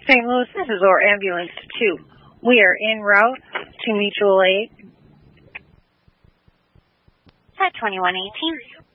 St. Louis, this is our ambulance 2. We are en route to mutual aid. At 2118.